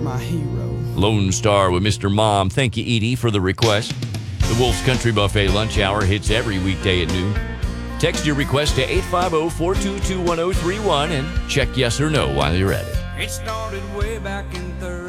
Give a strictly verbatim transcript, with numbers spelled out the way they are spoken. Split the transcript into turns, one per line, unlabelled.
my hero.
Lone Star with Mister Mom. Thank you, Edie, for the request. The Wolf's Country Buffet Lunch Hour hits every weekday at noon. Text your request to eight five zero, four two two, one zero three one and check yes or no while you're at it.
It started way back in third.